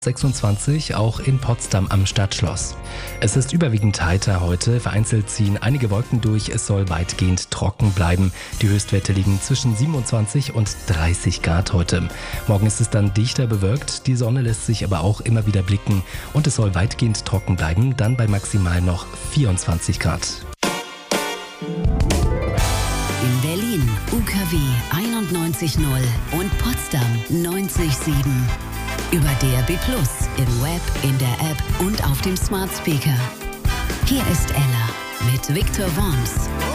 26 auch in Potsdam am Stadtschloss. Es ist überwiegend heiter heute, vereinzelt ziehen einige Wolken durch, es soll weitgehend trocken bleiben. Die Höchstwerte liegen zwischen 27 und 30 Grad heute. Morgen ist es dann dichter bewölkt, die Sonne lässt sich aber auch immer wieder blicken und es soll weitgehend trocken bleiben, dann bei maximal noch 24 Grad. In Berlin UKW 91.0 und Potsdam 90.7. Über DAB+, im Web, in der App und auf dem Smart Speaker. Hier ist Ella mit Viktor Worms.